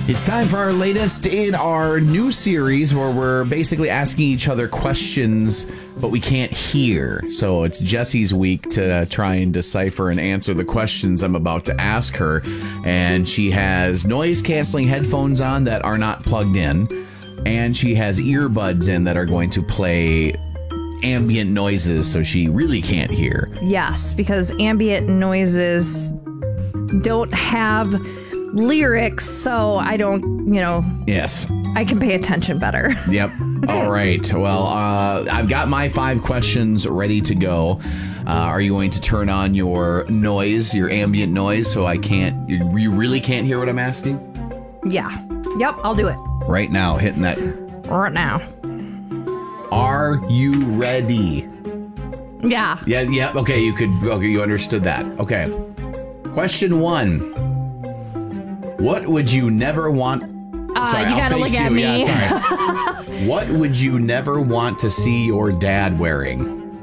It's time for our latest in our new series where we're basically asking each other questions, but we can't hear. So it's Jessie's week to try and decipher and answer the questions I'm about to ask her. And she has noise-canceling headphones on that are not plugged in. And she has earbuds in that are going to play ambient noises so she really can't hear. Yes, because ambient noises don't have lyrics, so I don't, Yes. I can pay attention better. Yep. All right. Well, I've got my 5 questions ready to go. Are you going to turn on your noise, your ambient noise, so you really can't hear what I'm asking? Yeah. Yep, I'll do it. Right now, hitting that. Right now. Are you ready? Yeah. Yeah. Okay, you understood that. Okay. Question 1. What would you never want... Sorry, you gotta look at me. Yeah, sorry. What would you never want to see your dad wearing?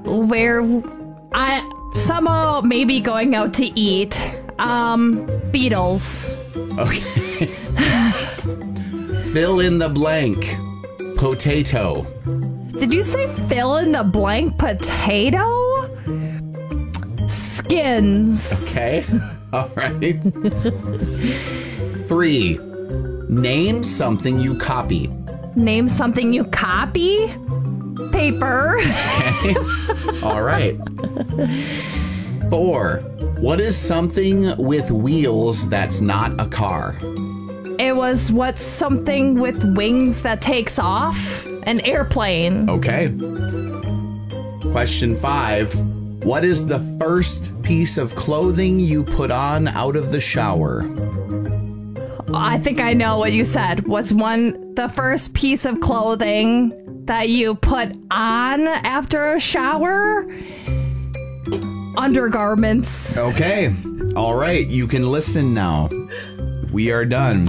Somehow maybe going out to eat. Beatles. Okay. Fill in the blank. Potato. Did you say fill in the blank potato? Skins. Okay. All right. 3. Name something you copy. Name something you copy? Paper. Okay. All right. 4. What is something with wheels that's not a car? What's something with wings that takes off? An airplane. Okay. Question 5. What is the first piece of clothing you put on out of the shower? I think I know what you said. What's the first piece of clothing that you put on after a shower? Undergarments. Okay. All right. You can listen now. We are done.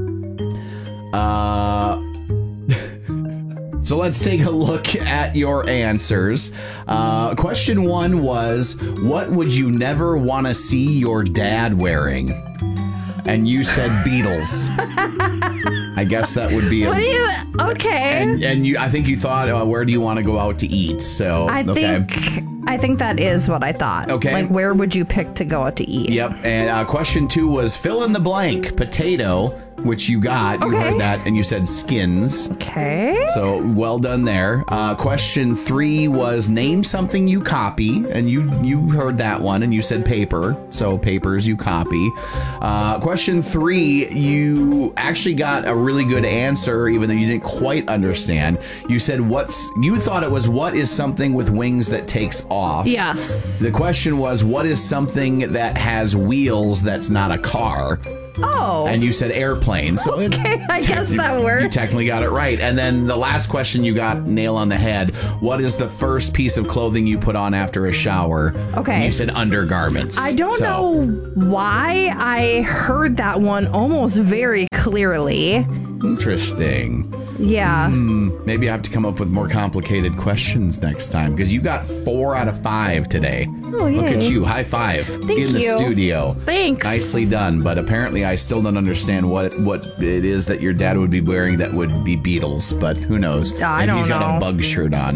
So let's take a look at your answers. Question 1 was, what would you never want to see your dad wearing? And you said Beatles. I guess that would be okay. And I think you thought, where do you want to go out to eat? So I think that is what I thought. Okay. Like, where would you pick to go out to eat? Yep. And question 2 was fill in the blank. Potato, which you got. You heard that, and you said skins. Okay. So well done there. Question 3 was name something you copy, and you heard that one, and you said paper. So papers you copy. Question 3, you actually got a really good answer, even though you didn't quite understand. You said what is something with wings that takes off? Yes. The question was, what is something that has wheels that's not a car? Oh. And you said airplane. So okay, I guess that works. You technically got it right. And then the last question you got nail on the head. What is the first piece of clothing you put on after a shower? Okay. And you said undergarments. I don't know why I heard that one almost very clearly. Interesting. Yeah. Maybe I have to come up with more complicated questions next time, because you got 4 out of 5 today. Oh, look at you. High five. Thank the you. Studio. Thanks. Nicely done. But apparently I still don't understand what it is that your dad would be wearing that would be Beatles. But who knows? I don't know. He's got a bug shirt on.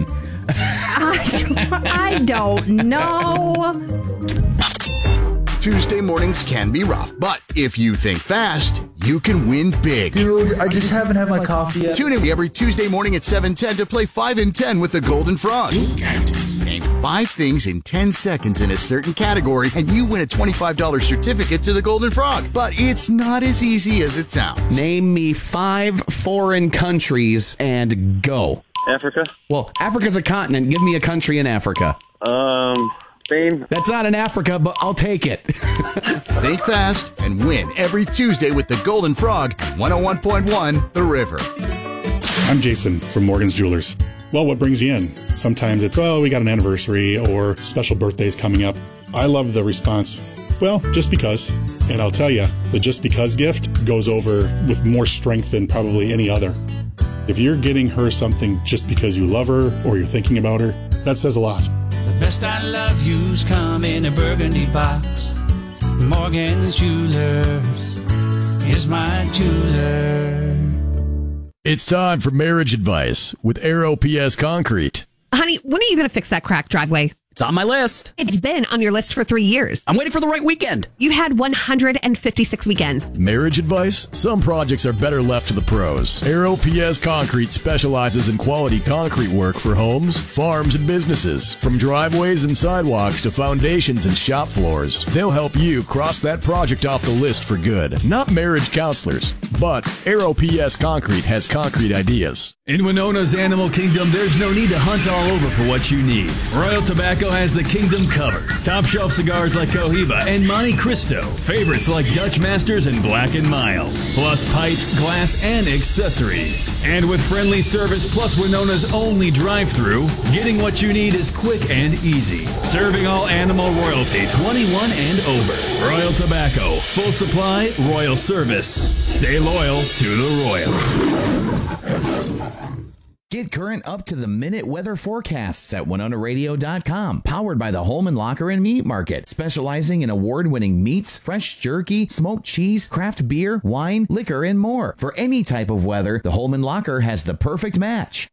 I don't know. Tuesday mornings can be rough, but if you think fast, you can win big. Dude, I just haven't had my coffee yet. Tune in every Tuesday morning at 7:10 to play 5 in 10 with the Golden Frog. Name 5 things in 10 seconds in a certain category, and you win a $25 certificate to the Golden Frog. But it's not as easy as it sounds. Name me 5 foreign countries and go. Africa. Well, Africa's a continent. Give me a country in Africa. Spain. That's not in Africa, but I'll take it. Think fast and win every Tuesday with the Golden Frog, 101.1 The River. I'm Jason from Morgan's Jewelers. Well, what brings you in? Sometimes it's, we got an anniversary or special birthdays coming up. I love the response, well, just because. And I'll tell you, the just because gift goes over with more strength than probably any other. If you're getting her something just because you love her or you're thinking about her, that says a lot. The best I love you's come in a burgundy box. Morgan's Jewelers. is my jeweler. It's time for marriage advice with Aero PS Concrete. Honey, when are you going to fix that cracked driveway? It's on my list. It's been on your list for 3 years. I'm waiting for the right weekend. You had 156 weekends. Marriage advice? Some projects are better left to the pros. Aero PS Concrete specializes in quality concrete work for homes, farms, and businesses. From driveways and sidewalks to foundations and shop floors, they'll help you cross that project off the list for good. Not marriage counselors, but Aero PS Concrete has concrete ideas. In Winona's Animal Kingdom, there's no need to hunt all over for what you need. Royal Tobacco has the kingdom covered. Top shelf cigars like Cohiba and Monte Cristo. Favorites like Dutch Masters and Black & Mild. Plus pipes, glass, and accessories. And with friendly service plus Winona's only drive-thru, getting what you need is quick and easy. Serving all animal royalty, 21 and over. Royal Tobacco. Full supply, royal service. Stay loyal to the Royal. Get current up-to-the-minute weather forecasts at WinonaRadio.com. Powered by the Holman Locker and Meat Market. Specializing in award-winning meats, fresh jerky, smoked cheese, craft beer, wine, liquor, and more. For any type of weather, the Holman Locker has the perfect match.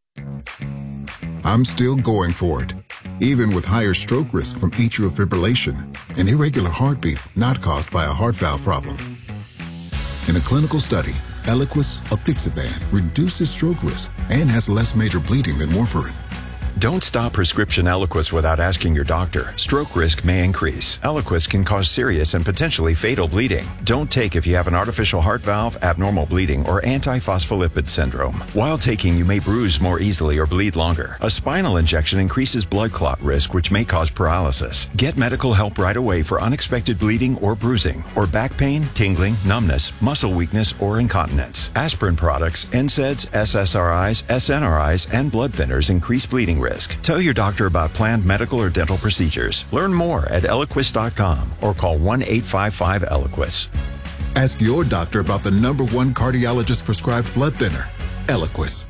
I'm still going for it. Even with higher stroke risk from atrial fibrillation, an irregular heartbeat not caused by a heart valve problem. In a clinical study, Eliquis apixaban reduces stroke risk and has less major bleeding than warfarin. Don't stop prescription Eliquis without asking your doctor. Stroke risk may increase. Eliquis can cause serious and potentially fatal bleeding. Don't take if you have an artificial heart valve, abnormal bleeding, or antiphospholipid syndrome. While taking, you may bruise more easily or bleed longer. A spinal injection increases blood clot risk, which may cause paralysis. Get medical help right away for unexpected bleeding or bruising, or back pain, tingling, numbness, muscle weakness, or incontinence. Aspirin products, NSAIDs, SSRIs, SNRIs, and blood thinners increase bleeding risk. Tell your doctor about planned medical or dental procedures. Learn more at Eliquis.com or call 1-855-ELIQUIS. Ask your doctor about the #1 cardiologist prescribed blood thinner, Eliquis.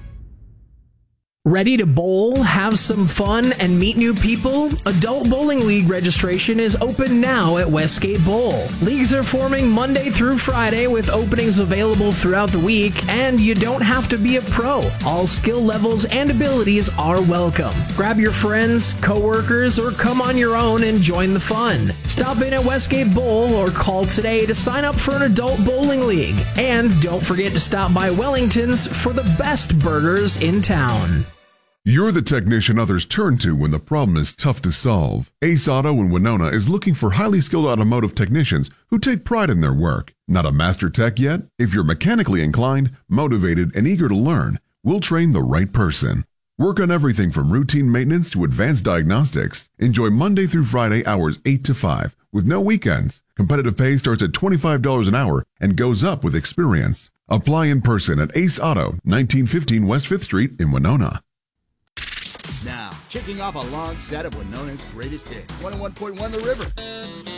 Ready to bowl, have some fun, and meet new people? Adult Bowling League registration is open now at Westgate Bowl. Leagues are forming Monday through Friday with openings available throughout the week, and you don't have to be a pro. All skill levels and abilities are welcome. Grab your friends, coworkers, or come on your own and join the fun. Stop in at Westgate Bowl or call today to sign up for an Adult Bowling League. And don't forget to stop by Wellington's for the best burgers in town. You're the technician others turn to when the problem is tough to solve. Ace Auto in Winona is looking for highly skilled automotive technicians who take pride in their work. Not a master tech yet? If you're mechanically inclined, motivated, and eager to learn, we'll train the right person. Work on everything from routine maintenance to advanced diagnostics. Enjoy Monday through Friday hours 8 to 5 with no weekends. Competitive pay starts at $25 an hour and goes up with experience. Apply in person at Ace Auto, 1915 West 5th Street in Winona. Now, kicking off a long set of Winona's greatest hits. 101.1 The River.